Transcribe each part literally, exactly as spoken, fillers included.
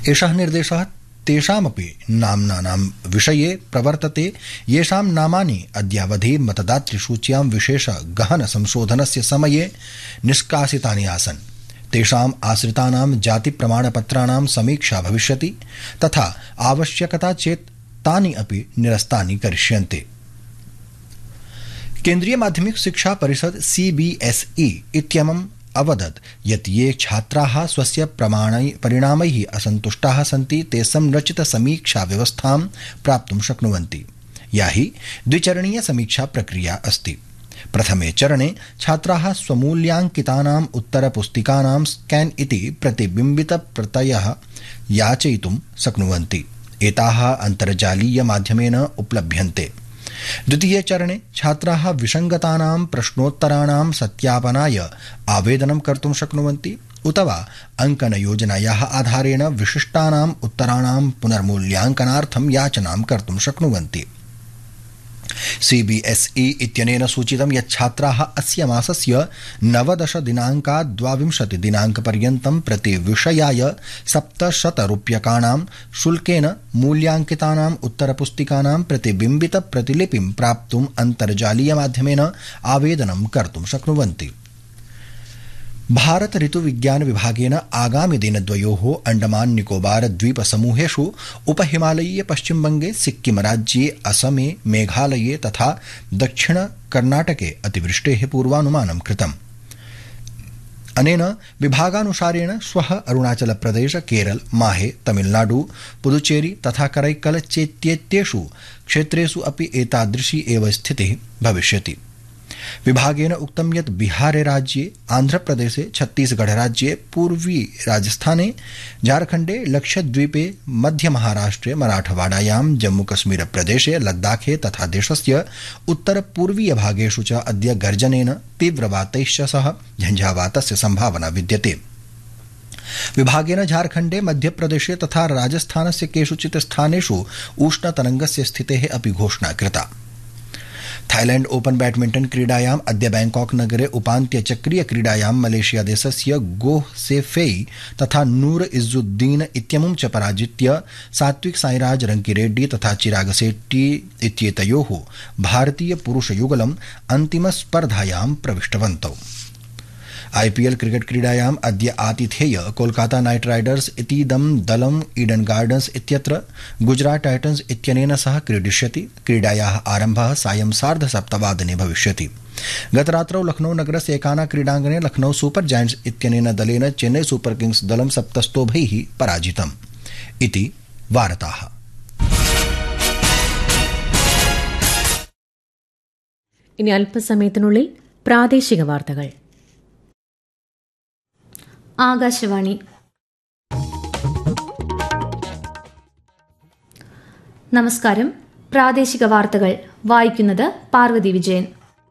एषः निर्देशः तेषामपि नाम्नानां विषये प्रवर्तते येषां नामानि अद्यावधि मतदातृसूच्यां विशेष गहन संशोधनस्य समये निष्कासितानि आसन्। तेषाम् आश्रितानां जातिप्रमाणपत्राणां समीक्षा भविष्यति तथा आवश्यकता चेत् तानि अपि निरस्तानि करिष्यन्ते। केन्द्रीय माध्यमिक शिक्षा परिषद सीबीएसई इत्यमुम् अवदत् यत् ये छात्राः स्वस्य परिणामैः असन्तुष्टाः सन्ति ते संरचित समीक्षा व्यवस्थां प्राप्तुं शक्नुवन्ति, या हि द्विचरणीय समीक्षा प्रक्रिया अस्ति। प्रथमे चरणे छात्राः स्वमूल्याङ्कितानाम् उत्तरपुस्तिकानां स्कैन् इति प्रतिबिम्बितप्रतयः याचयितुं शक्नुवन्ति। एताः अन्तर्जालीय माध्यमेन उपलभ्यन्ते। द्वितीये चरणे छात्राः विसङ्गतानां प्रश्नोत्तराणां सत्यापनाय आवेदनं कर्तुं शक्नुवन्ति उत वा अङ्कनयोजनायाः आधारेण विशिष्टानाम् उत्तराणां पुनर्मूल्याङ्कनार्थं याचनां कर्तुं शक्नुवन्ति। सीबीएसई इत्यनेन सूचितं यत् छात्राः अस्य मासस्य नवदश दिनाङ्कात् द्वाविंशति दिनाङ्कपर्यन्तं प्रति विषयाय सप्तशतरूप्यकाणां शुल्केन मूल्याङ्कितानाम् उत्तरपुस्तिकानां प्रतिबिम्बित प्रतिलिपिं प्राप्तुम् अन्तर्जालीय माध्यमेन आवेदनं कर्तुं शक्नुवन्ति। भारत ऋतुविज्ञान विभागेन आगामि दिनद्वयोः अंडमान निकोबार द्वीप समूहेषु उपहिमालयीय पश्चिमबंगे सिक्किम राज्ये असमे मेघालये तथा दक्षिण कर्नाटके अतिवृष्टेः पूर्वानुमानं कृतम्। अनेन विभागानुसारेण श्वः अरुणाचल प्रदेश केरल माहे तमिलनाडु पुदुचेरी तथा करैक्कल चेत्येतेषु क्षेत्रेषु अपि एतादृशी एव स्थितिः भविष्यति। विभागेन उक्तं यत् बिहार राज्ये आन्ध्रप्रदेशे छत्तीसगढ़ राज्ये पूर्वी राजस्थाने झारखण्डे लक्षद्वीपे मध्य महाराष्ट्रे मराठवाडायां जम्मूकश्मीर प्रदेशे लद्दाखे तथा देशस्य उत्तर पूर्वीय भागेषु च अद्य गर्जनेन तीव्रवातैश्च सह झञ्झावातस्य सम्भावना विद्यते। विभागेन झारखण्डे मध्यप्रदेशे तथा राजस्थानस्य केषुचित् स्थानेषु उष्णतरङ्गस्य स्थितेः अपि घोषणा कृता। थाईलैंड ओपन बैडमिंटन क्रीडायाम् अद्य बैंकॉक नगरे उपान्त्यचक्रीय क्रीडायां मलेशिया देशस्य गोह सेफेई तथा नूर इज्जुद्दीन इत्यमुं च पराजित्य सात्विक साईराज रंकीरेड्डी तथा चिराग शेट्टी इत्येतयोः भारतीय पुरुषयुगलम् अन्तिमस्पर्धायां प्रविष्टवन्तौ। आईपीएल क्रिकेट क्रीडायाम् अद्य आतिथेय कोलकाता नाइट राइडर्स इतीदं दलम् ईडन गार्डन्स इत्यत्र गुजरात टाइटन्स इत्यनेन सह क्रीडिष्यति। क्रीडायाः आरम्भः सायं सार्धसप्तवादने भविष्यति। गतरात्रौ लखनऊ नगरस्य एकाना क्रीडाङ्गणे लखनऊ सुपर जायंट्स इत्यनेन दलेन चेन्नई सुपर किंग्स दलं सप्तस्तोभैः पराजितम् इति वार्ताः। ഇനി അല്പസമയത്തിനുള്ളിൽ പ്രാദേശിക വാർത്തകൾ. ആകാശവാണി. നമസ്കാരം. പ്രാദേശിക വാർത്തകൾ വായിക്കുന്നത് പാർവതി വിജയൻ.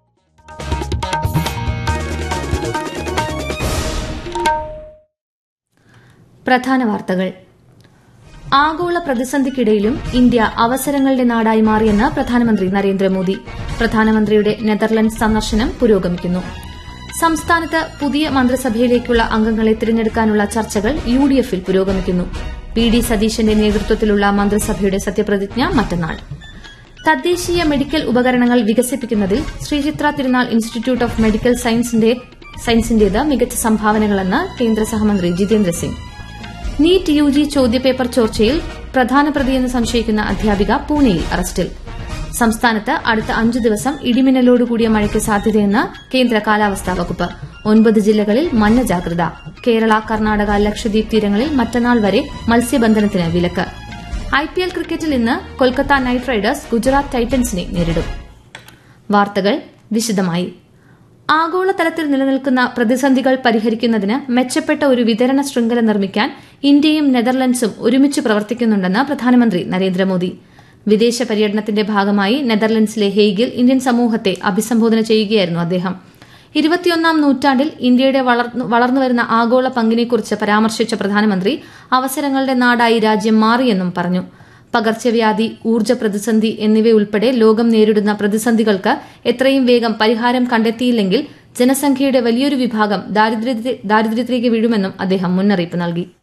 പ്രധാന വാർത്തകൾ. ആഗോള പ്രതിസന്ധിക്കിടയിലും ഇന്ത്യ അവസരങ്ങളുടെ നാടായി മാറിയെന്ന് പ്രധാനമന്ത്രി നരേന്ദ്രമോദി. പ്രധാനമന്ത്രിയുടെ നെതർലൻഡ്സ് സന്ദർശനം പുരോഗമിക്കുന്നു. സംസ്ഥാനത്ത് പുതിയ മന്ത്രിസഭയിലേക്കുള്ള അംഗങ്ങളെ തിരഞ്ഞെടുക്കാനുള്ള ചർച്ചകൾ യു ഡി എഫിൽ പുരോഗമിക്കുന്നു. പി ഡി സതീശന്റെ നേതൃത്വത്തിലുള്ള മന്ത്രിസഭയുടെ സത്യപ്രതിജ്ഞ മറ്റന്നാൾ. തദ്ദേശീയ മെഡിക്കൽ ഉപകരണങ്ങൾ വികസിപ്പിക്കുന്നതിൽ ശ്രീചിത്ര തിരുനാൾ ഇൻസ്റ്റിറ്റ്യൂട്ട് ഓഫ് മെഡിക്കൽ സയൻസിന്റേത് മികച്ച സംഭാവനകളെന്ന് കേന്ദ്ര സഹമന്ത്രി Jitendra Singh. NEET U G ചോദ്യപേപ്പർ ചോർച്ചയിൽ പ്രധാന പ്രതിയെന്ന് സംശയിക്കുന്ന അധ്യാപിക പൂനെയിൽ അറസ്റ്റിൽ. സംസ്ഥാനത്ത് അടുത്ത അഞ്ചു ദിവസം ഇടിമിന്നലോടുകൂടിയ മഴയ്ക്ക് സാധ്യതയെന്ന് കേന്ദ്ര കാലാവസ്ഥാ വകുപ്പ്. ഒൻപത് ജില്ലകളിൽ മഞ്ഞ ജാഗ്രത. കേരള, കർണാടക, ലക്ഷദ്വീപ് തീരങ്ങളിൽ മറ്റന്നാൾ വരെ മത്സ്യബന്ധനത്തിന് വിലക്ക്. ഐപിഎൽ ക്രിക്കറ്റിൽ ഇന്ന് കൊൽക്കത്ത നൈറ്റ് റൈഡേഴ്സ് ഗുജറാത്ത് ടൈറ്റൻസിനെ നേരിടും. വാർത്തകൾ വിശദമായി. ആഗോളതലത്തിൽ നിലനിൽക്കുന്ന പ്രതിസന്ധികൾ പരിഹരിക്കുന്നതിന് മെച്ചപ്പെട്ട ഒരു വിതരണ ശൃംഖല നിർമ്മിക്കാൻ ഇന്ത്യയും നെതർലൻഡ്സും ഒരുമിച്ച് പ്രവർത്തിക്കുന്നുണ്ടെന്ന് പ്രധാനമന്ത്രി നരേന്ദ്രമോദി. വിദേശ പര്യടനത്തിന്റെ ഭാഗമായി നെതർലൻഡ്സിലെ ഹേഗിൽ ഇന്ത്യൻ സമൂഹത്തെ അഭിസംബോധന ചെയ്യുകയായിരുന്നു അദ്ദേഹം. ഇരുപത്തിയൊന്നാം നൂറ്റാണ്ടിൽ ഇന്ത്യയുടെ വളർന്നുവരുന്ന ആഗോള പങ്കിനെക്കുറിച്ച് പരാമർശിച്ച പ്രധാനമന്ത്രി അവസരങ്ങളുടെ നാടായി രാജ്യം മാറിയെന്നും പറഞ്ഞു. പകർച്ചവ്യാധി, ഊർജ്ജ പ്രതിസന്ധി എന്നിവയുൾപ്പെടെ ലോകം നേരിടുന്ന പ്രതിസന്ധികൾക്ക് എത്രയും വേഗം പരിഹാരം കണ്ടെത്തിയില്ലെങ്കിൽ ജനസംഖ്യയുടെ വലിയൊരു വിഭാഗം ദാരിദ്ര്യത്തിലേക്ക് വീഴുമെന്നും അദ്ദേഹം മുന്നറിയിപ്പ് നൽകി.